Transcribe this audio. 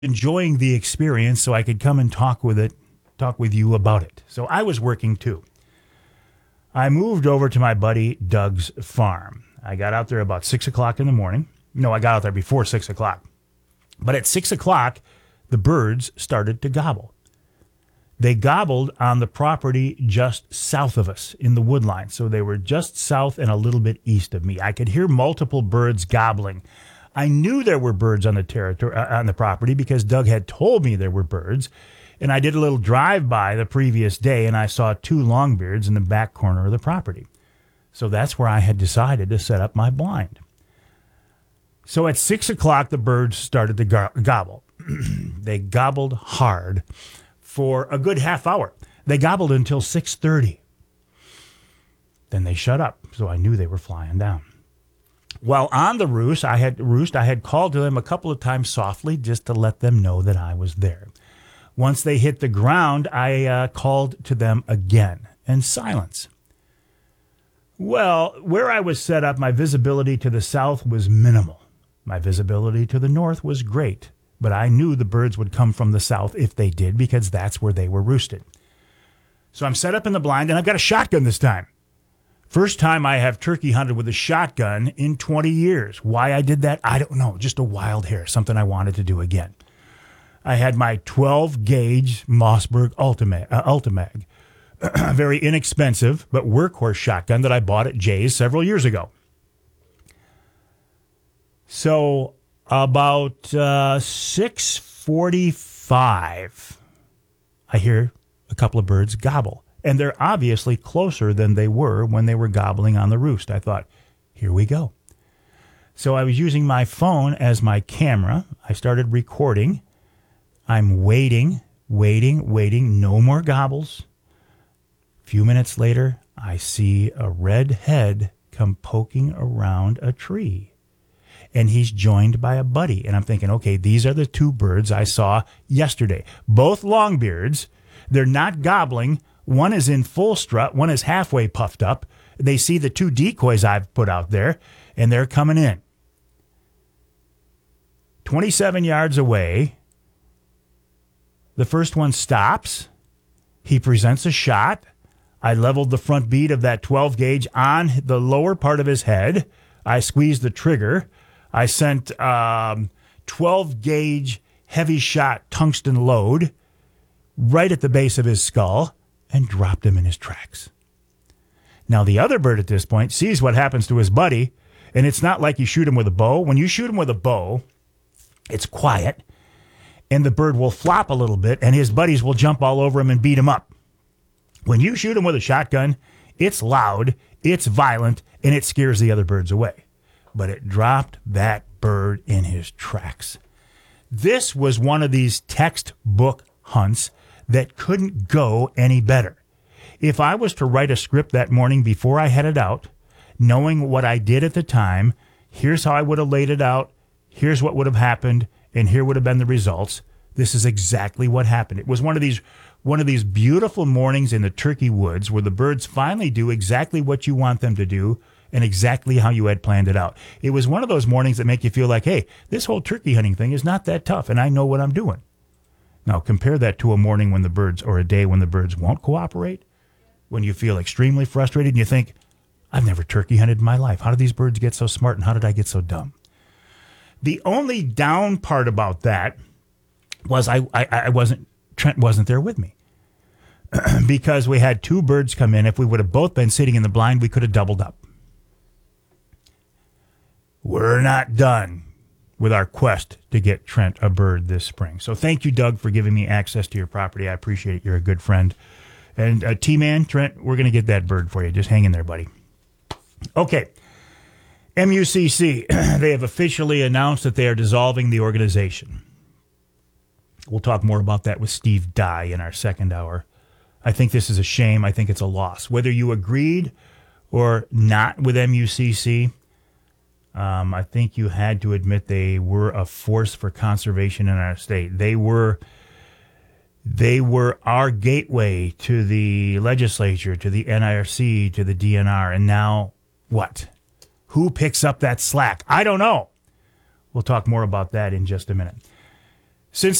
enjoying the experience so I could come and talk with you about it. So I was working too. I moved over to my buddy Doug's farm. I got out there about 6 o'clock in the morning. No, I got out there before 6 o'clock. But at 6 o'clock, the birds started to gobble. They gobbled on the property just south of us in the woodline. So they were just south and a little bit east of me. I could hear multiple birds gobbling. I knew there were birds on the territory, on the property, because Doug had told me there were birds. And I did a little drive-by the previous day, and I saw two longbeards in the back corner of the property. So that's where I had decided to set up my blind. So at 6 o'clock, the birds started to gobble. They gobbled hard for a good half hour. They gobbled until 6:30. Then they shut up, so I knew they were flying down. While on the roost, I had called to them a couple of times softly just to let them know that I was there. Once they hit the ground, I called to them again, and silence. Well, where I was set up, my visibility to the south was minimal. My visibility to the north was great, but I knew the birds would come from the south if they did, because that's where they were roosted. So I'm set up in the blind, and I've got a shotgun this time. First time I have turkey hunted with a shotgun in 20 years. Why I did that, I don't know. Just a wild hair, something I wanted to do again. I had my 12-gauge Mossberg Ultimag, a very inexpensive but workhorse shotgun that I bought at Jay's several years ago. So about 6:45, I hear a couple of birds gobble. And they're obviously closer than they were when they were gobbling on the roost. I thought, here we go. So I was using my phone as my camera. I started recording. I'm waiting. No more gobbles. A few minutes later, I see a red head come poking around a tree. And he's joined by a buddy. And I'm thinking, okay, these are the two birds I saw yesterday. Both longbeards. They're not gobbling. One is in full strut. One is halfway puffed up. They see the two decoys I've put out there, and they're coming in. 27 yards away, the first one stops. He presents a shot. I leveled the front bead of that 12 gauge on the lower part of his head. I squeezed the trigger. I sent 12 gauge heavy shot tungsten load right at the base of his skull and dropped him in his tracks. Now, the other bird at this point sees what happens to his buddy, and it's not like you shoot him with a bow. When you shoot him with a bow, it's quiet, and the bird will flop a little bit, and his buddies will jump all over him and beat him up. When you shoot him with a shotgun, it's loud, it's violent, and it scares the other birds away. But it dropped that bird in his tracks. This was one of these textbook hunts that couldn't go any better. If I was to write a script that morning before I headed out, knowing what I did at the time, here's how I would have laid it out, here's what would have happened, and here would have been the results. This is exactly what happened. It was one of these beautiful mornings in the turkey woods where the birds finally do exactly what you want them to do and exactly how you had planned it out. It was one of those mornings that make you feel like, hey, this whole turkey hunting thing is not that tough, and I know what I'm doing. Now, compare that to a morning when the birds, or a day when the birds won't cooperate, when you feel extremely frustrated and you think, I've never turkey hunted in my life. How did these birds get so smart, and how did I get so dumb? The only down part about that was Trent wasn't there with me. Because we had two birds come in. If we would have both been sitting in the blind, we could have doubled up. We're not done with our quest to get Trent a bird this spring. So thank you, Doug, for giving me access to your property. I appreciate it. You're a good friend. And T-Man, Trent, we're going to get that bird for you. Just hang in there, buddy. Okay. MUCC, they have officially announced that they are dissolving the organization. We'll talk more about that with Steve Dye in our second hour. I think this is a shame. I think it's a loss. Whether you agreed or not with MUCC, I think you had to admit they were a force for conservation in our state. They were our gateway to the legislature, to the NIRC, to the DNR. And now what? Who picks up that slack? I don't know. We'll talk more about that in just a minute. Since